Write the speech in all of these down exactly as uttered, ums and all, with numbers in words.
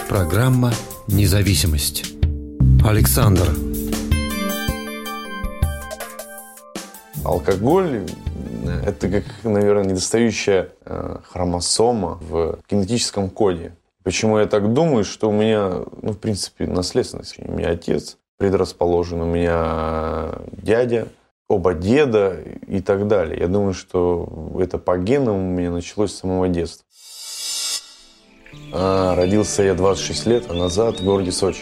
Программа «Независимость». Александр. Алкоголь – это, как, наверное, недостающая хромосома в генетическом коде. Почему я так думаю, что у меня, ну, в принципе, наследственность. У меня отец предрасположен, у меня дядя, оба деда и так далее. Я думаю, что это по генам у меня началось с самого детства. А, родился я двадцать шесть лет назад в городе Сочи.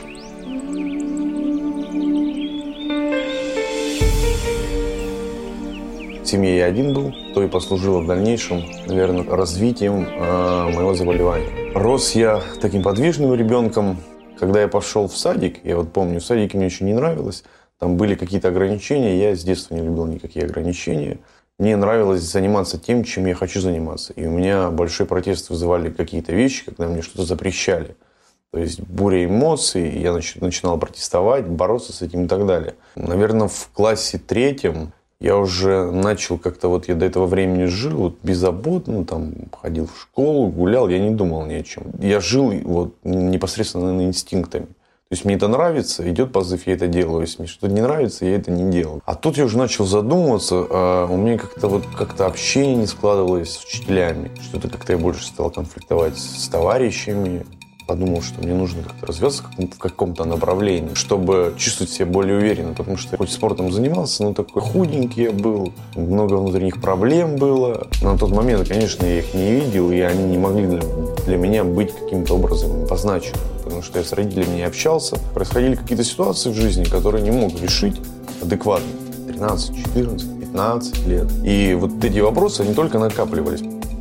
В семье я один был, то и послужило в дальнейшем, наверное, развитием э, моего заболевания. Рос я таким подвижным ребенком. Когда я пошел в садик, я вот помню, в садике мне очень не нравилось, там были какие-то ограничения, я с детства не любил никакие ограничения. Мне нравилось заниматься тем, чем я хочу заниматься. И у меня большой протест вызывали какие-то вещи, когда мне что-то запрещали. То есть буря эмоций, я начинал протестовать, бороться с этим и так далее. Наверное, в классе третьем я уже начал как-то, вот я до этого времени жил вот, беззаботно, там, ходил в школу, гулял, я не думал ни о чем. Я жил вот, непосредственно инстинктами. То есть мне это нравится, идет позыв, я это делаю. Если мне что-то не нравится, я это не делаю. А тут я уже начал задумываться, а у меня как-то вот как-то общение не складывалось с учителями. Что-то как-то я больше стал конфликтовать с товарищами. Подумал, что мне нужно как-то развиваться в каком-то направлении, чтобы чувствовать себя более уверенно. Потому что хоть спортом занимался, но такой худенький я был, много внутренних проблем было. На тот момент, конечно, я их не видел, и они не могли для, для меня быть каким-то образом обозначены. Потому что я с родителями не общался. Происходили какие-то ситуации в жизни, которые не мог решить адекватно. тринадцать, четырнадцать, пятнадцать лет. И вот эти вопросы, они только накапливались.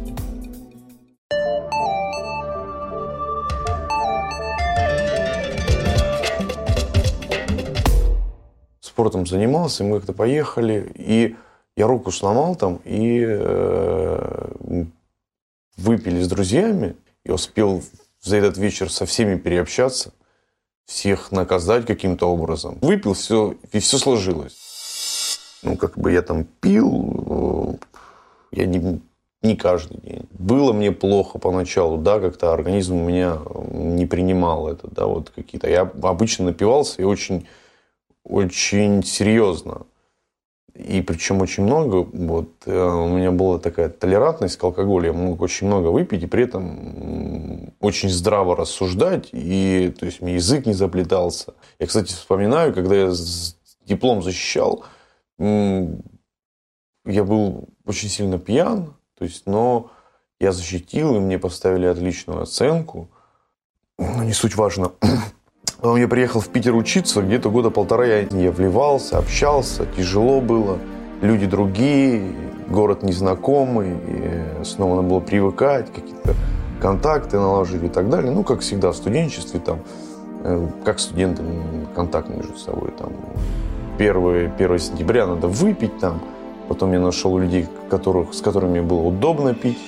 Спортом занимался, мы как-то поехали, и я руку сломал там, и э, выпили с друзьями, и успел за этот вечер со всеми переобщаться, всех наказать каким-то образом. Выпил, все, и все сложилось. Ну, как бы я там пил, я не, не каждый день. Было мне плохо поначалу, да, как-то организм у меня не принимал это, да, вот какие-то. Я обычно напивался и очень... очень серьезно. И причем очень много. Вот, у меня была такая толерантность к алкоголю. Я мог очень много выпить и при этом очень здраво рассуждать. И, то есть, мне язык не заплетался. Я, кстати, вспоминаю, когда я диплом защищал, я был очень сильно пьян. То есть, но я защитил, и мне поставили отличную оценку. Но не суть важно. Потом я приехал в Питер учиться, где-то года полтора я, я вливался, общался, тяжело было. Люди другие, город незнакомый, и снова надо было привыкать, какие-то контакты наложить и так далее. Ну, как всегда в студенчестве, там, как студенты, контакт между собой. Там, первое сентября надо выпить, там. Потом я нашел людей, которых, с которыми было удобно пить.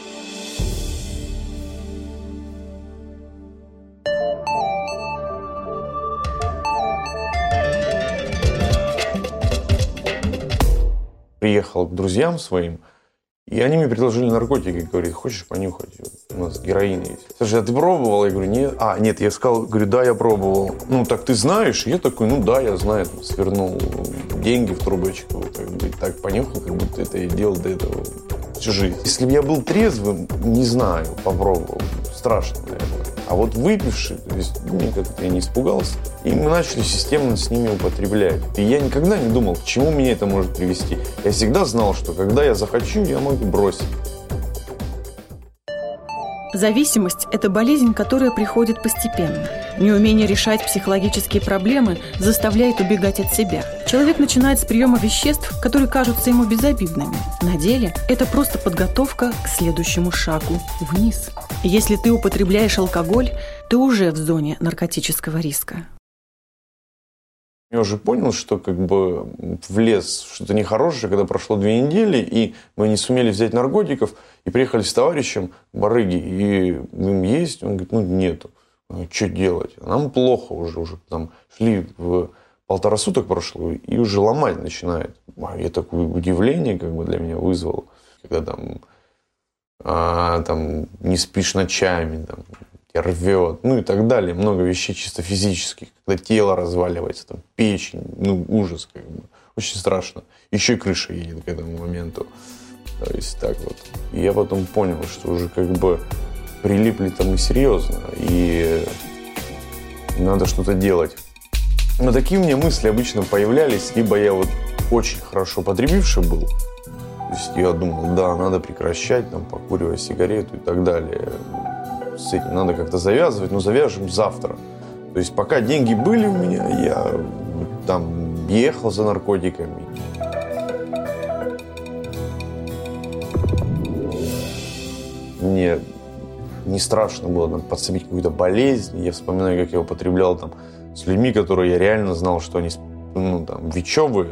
Приехал к друзьям своим, и они мне предложили наркотики. Говорят, хочешь понюхать? У нас героин есть. Слушай, а ты пробовал? Я говорю, нет. А, нет, я сказал, говорю, да, я пробовал. Ну, так ты знаешь? Я такой, ну да, я знаю. Свернул деньги в трубочку. Как бы, так понюхал, как будто это я делал до этого всю жизнь. Если бы я был трезвым, не знаю, попробовал. Страшно, наверное. А вот выпивший, то есть, ну, как-то я не испугался. И мы начали системно с ними употреблять. И я никогда не думал, к чему меня это может привести. Я всегда знал, что когда я захочу, я могу бросить. Зависимость – это болезнь, которая приходит постепенно. Неумение решать психологические проблемы заставляет убегать от себя. Человек начинает с приема веществ, которые кажутся ему безобидными. На деле это просто подготовка к следующему шагу – вниз. Если ты употребляешь алкоголь, ты уже в зоне наркотического риска. Я уже понял, что как бы влез в что-то нехорошее, когда прошло две недели, и мы не сумели взять наркотиков, и приехали с товарищем барыги, и им есть, он говорит, ну нету. Что делать? А нам плохо уже, уже там шли в полтора суток прошло, и уже ломать начинает. Я такое удивление как бы для меня вызвало, когда там, а, там не спишь ночами, там, тебя рвет, ну и так далее. Много вещей чисто физических, когда тело разваливается, там, печень, ну, ужас, как бы. Очень страшно. Еще и крыша едет к этому моменту. То есть так вот. И я потом понял, что уже как бы прилипли там и серьезно, и надо что-то делать. Но такие у меня мысли обычно появлялись, либо я вот очень хорошо потребивший был, то есть я думал, да, надо прекращать, там, покуривать сигарету и так далее. С этим надо как-то завязывать, но завяжем завтра. То есть пока деньги были у меня, я там ехал за наркотиками. Мне не страшно было там подцепить какую-то болезнь. Я вспоминаю, как я употреблял там с людьми, которые я реально знал, что они, ну, там, ветчевые,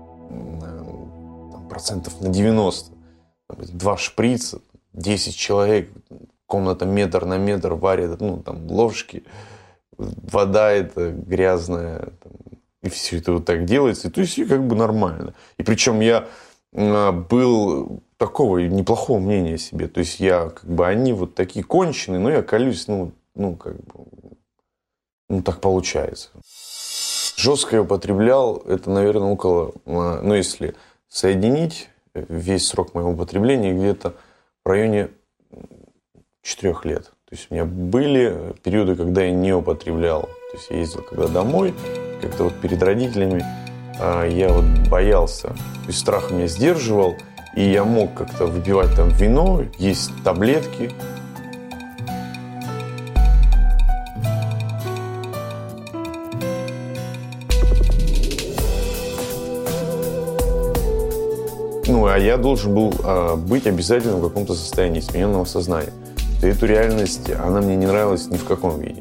там, процентов на девяносто. Два шприца, десять человек, комната метр на метр варят, ну, там, ложки, вода эта грязная, там, и все это вот так делается. То есть, как бы нормально. И причем я был такого неплохого мнения о себе. То есть, я, как бы, они вот такие конченые, но я колюсь, ну, ну, как бы, ну, так получается. Жестко я употреблял, это, наверное, около, ну, если соединить весь срок моего употребления, где-то в районе четырех лет. То есть, у меня были периоды, когда я не употреблял. То есть, я ездил когда домой, как-то вот перед родителями, я вот боялся. То есть, страх меня сдерживал, и я мог как-то выпивать там вино, есть таблетки. Ну, а я должен был а, быть обязательно в каком-то состоянии измененного сознания. И эту реальность, она мне не нравилась ни в каком виде.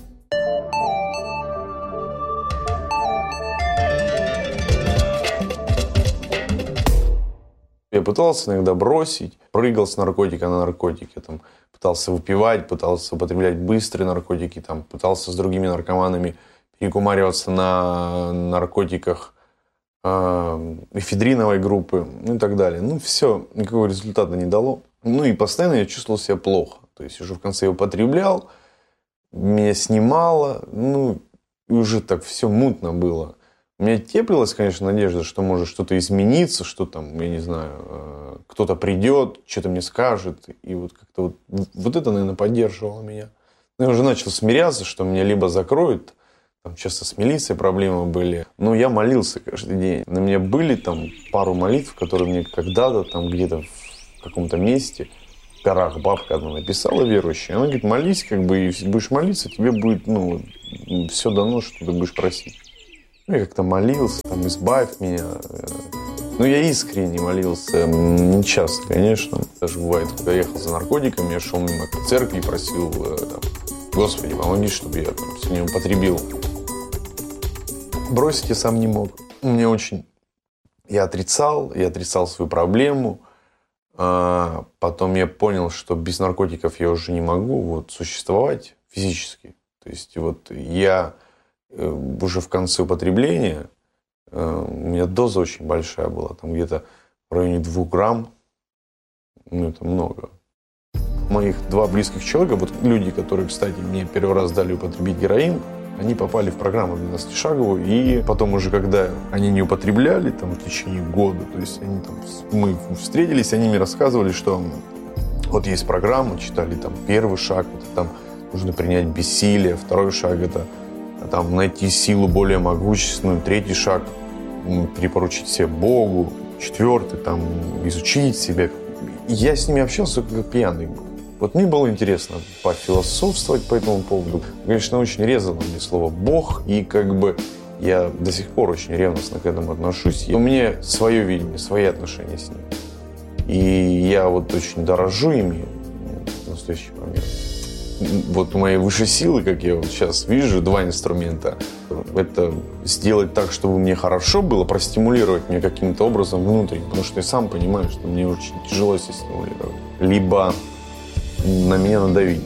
Я пытался иногда бросить, прыгал с наркотика на наркотики, там, пытался выпивать, пытался употреблять быстрые наркотики, там, пытался с другими наркоманами перекумариваться на наркотиках э, эфедриновой группы, ну и так далее. Ну, все, никакого результата не дало. Ну и постоянно я чувствовал себя плохо. То есть уже в конце я употреблял, меня снимало, ну, и уже так все мутно было. У меня теплилась, конечно, надежда, что может что-то измениться, что там, я не знаю, кто-то придет, что-то мне скажет. И вот как-то вот, вот это, наверное, поддерживало меня. Но я уже начал смиряться, что меня либо закроют, там часто с милицией проблемы были. Но я молился каждый день. На меня были там пару молитв, которые мне когда-то там где-то в каком-то месте, в горах, бабка одна написала верующая. Она говорит, молись, как бы, и будешь молиться, тебе будет, ну, все дано, что ты будешь просить. Я как-то молился, там, избавь меня. Ну, я искренне молился, не часто, конечно. Даже бывает, когда я ехал за наркотиками, я шел мимо церкви и просил, там, Господи, помоги, чтобы я там, сегодня употребил. Бросить я сам не мог. Мне очень... Я отрицал, я отрицал свою проблему. А потом я понял, что без наркотиков я уже не могу вот, существовать физически. То есть, вот я... уже в конце употребления у меня доза очень большая была, там где-то в районе двух грамм, ну это много. Моих два близких человека, вот люди, которые, кстати, мне первый раз дали употребить героин, они попали в программу двенадцатишаговую, и потом уже, когда они не употребляли, там в течение года, то есть они там, мы встретились, они мне рассказывали, что вот есть программа, читали там первый шаг, это там нужно принять бессилие, второй шаг это там, найти силу более могущественную, третий шаг перепоручить себе Богу, четвертый там, изучить себя. Я с ними общался как пьяный был. Вот мне было интересно пофилософствовать по этому поводу. Конечно, очень резало мне слово «Бог», и как бы я до сих пор очень ревностно к этому отношусь. И у меня свое видение, свои отношения с ним. И я вот очень дорожу ими в настоящий момент. Вот мои высшие силы, как я вот сейчас вижу, два инструмента. Это сделать так, чтобы мне хорошо было, простимулировать меня каким-то образом внутренне. Потому что я сам понимаю, что мне очень тяжело себя стимулировать. Либо на меня надавить.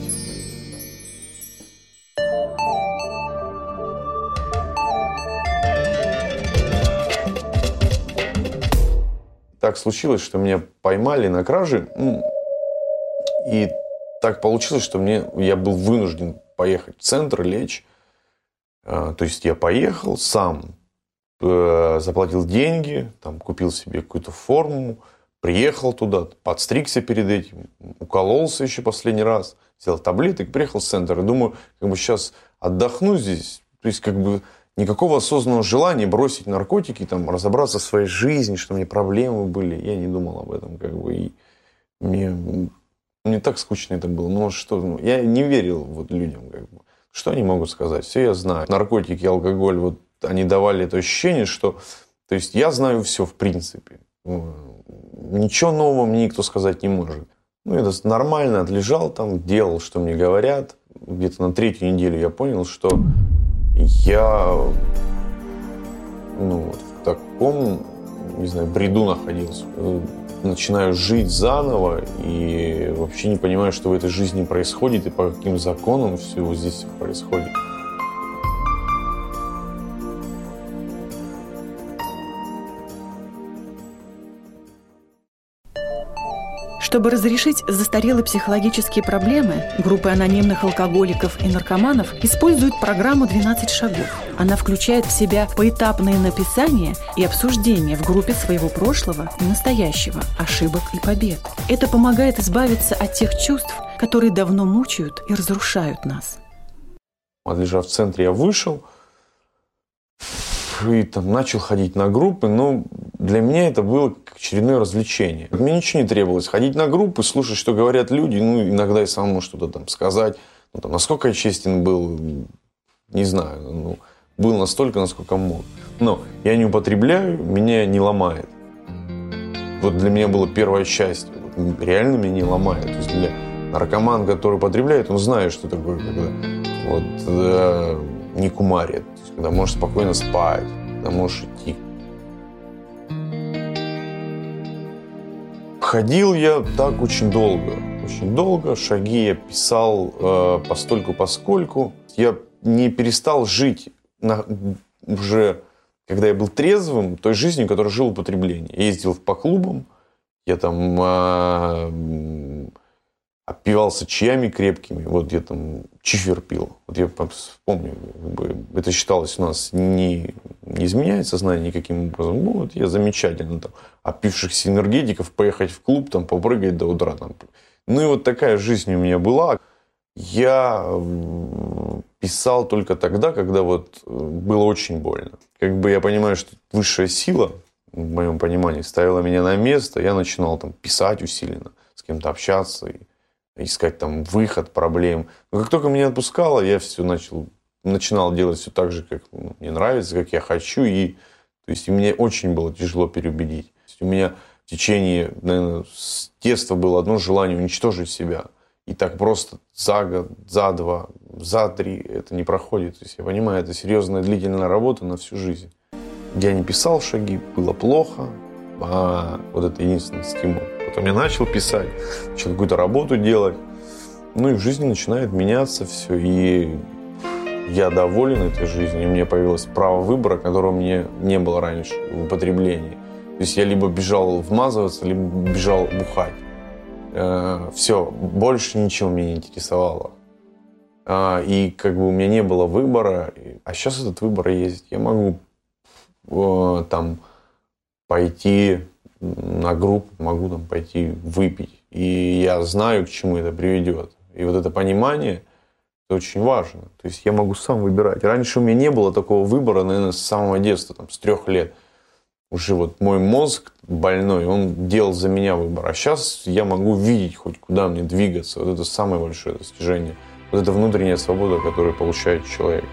Так случилось, что меня поймали на краже. И так получилось, что мне, я был вынужден поехать в центр, лечь. То есть я поехал сам, заплатил деньги, там, купил себе какую-то форму, приехал туда, подстригся перед этим, укололся еще последний раз, взял таблеток, приехал в центр. И думаю, как бы сейчас отдохну здесь. То есть как бы никакого осознанного желания бросить наркотики, там, разобраться в своей жизни, что у меня проблемы были. Я не думал об этом. Как бы, и мне, мне так скучно это было. Ну, что, ну, я не верил вот людям. Как бы. Что они могут сказать? Все я знаю. Наркотики, алкоголь, вот они давали это ощущение, что... То есть я знаю все в принципе. Ничего нового мне никто сказать не может. Ну, это нормально, отлежал там, делал, что мне говорят. Где-то на третью неделю я понял, что я ну, вот в таком, не знаю, бреду находился. Начинаю жить заново и вообще не понимаю, что в этой жизни происходит и по каким законам все вот здесь происходит. Чтобы разрешить застарелые психологические проблемы, группы анонимных алкоголиков и наркоманов используют программу «двенадцать шагов». Она включает в себя поэтапное написание и обсуждение в группе своего прошлого и настоящего, ошибок и побед. Это помогает избавиться от тех чувств, которые давно мучают и разрушают нас. Отлежав в центре, я вышел и там начал ходить на группы, но для меня это было как очередное развлечение. Мне ничего не требовалось. Ходить на группы, слушать, что говорят люди, ну, иногда и самому что-то там сказать. Ну, там, насколько я честен был, не знаю. Ну, был настолько, насколько мог. Но я не употребляю, меня не ломает. Вот для меня было первое счастье. Вот, реально меня не ломает. То есть для наркомана, который употребляет, он знает, что такое, когда вот, э, не кумарит. То есть, когда можешь спокойно спать, когда можешь идти. Ходил я так очень долго. Очень долго. Шаги я писал э, постольку-поскольку. Я не перестал жить на, уже, когда я был трезвым, той жизнью, которой жил в употреблении. Я ездил по клубам, я там э, опивался чаями крепкими. Вот я там чифер пил. Вот я вспомню, это считалось у нас не, не изменяет сознание никаким образом. Ну, вот я замечательно там опившихся энергетиков поехать в клуб, там попрыгать до утра. Там. Ну и вот такая жизнь у меня была. Я писал только тогда, когда вот было очень больно. Как бы я понимаю, что высшая сила, в моем понимании, ставила меня на место. Я начинал там писать усиленно, с кем-то общаться и искать там выход проблем. Но как только меня отпускало, я все начал, начинал делать все так же, как мне нравится, как я хочу. И, то есть, и мне очень было тяжело переубедить. У меня в течение, наверное, с детства было одно желание уничтожить себя. И так просто за год, за два, за три это не проходит. То есть я понимаю, это серьезная длительная работа на всю жизнь. Я не писал шаги, было плохо, а вот это единственный стимул. Потом я начал писать, начал какую-то работу делать. Ну и в жизни начинает меняться все. И я доволен этой жизнью. У меня появилось право выбора, которого у меня не было раньше в употреблении. То есть я либо бежал вмазываться, либо бежал бухать. Все, больше ничего меня не интересовало. И как бы у меня не было выбора. А сейчас этот выбор есть. Я могу там пойти на группу, могу там пойти выпить. И я знаю, к чему это приведет. И вот это понимание, это очень важно. То есть я могу сам выбирать. Раньше у меня не было такого выбора, наверное, с самого детства, там, с трех лет. Уже вот мой мозг больной, он делал за меня выбор. А сейчас я могу видеть хоть куда мне двигаться. Вот это самое большое достижение. Вот это внутренняя свобода, которую получает человек.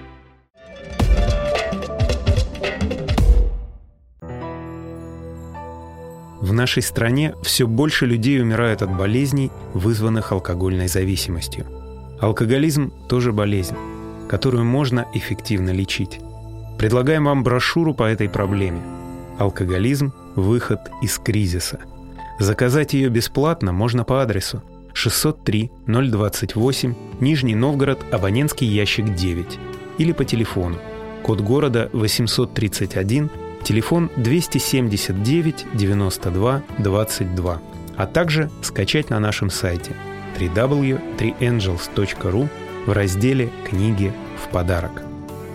В нашей стране все больше людей умирают от болезней, вызванных алкогольной зависимостью. Алкоголизм тоже болезнь, которую можно эффективно лечить. Предлагаем вам брошюру по этой проблеме. «Алкоголизм. Выход из кризиса». Заказать ее бесплатно можно по адресу шестьсот три ноль двадцать восемь, Нижний Новгород, абонентский ящик девять. Или по телефону. Код города восемьсот тридцать один, телефон двести семьдесят девять девяносто два двадцать два. А также скачать на нашем сайте дабл ю дабл ю дабл ю точка три энджелс точка ру в разделе «Книги в подарок».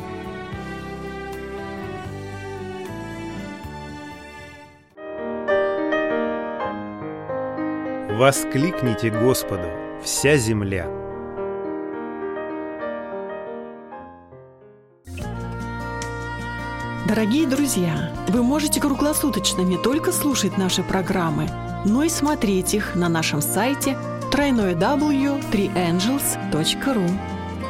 Воскликните Господу, вся земля! Дорогие друзья, вы можете круглосуточно не только слушать наши программы, но и смотреть их на нашем сайте дабл ю дабл ю дабл ю точка три энджелс точка ру.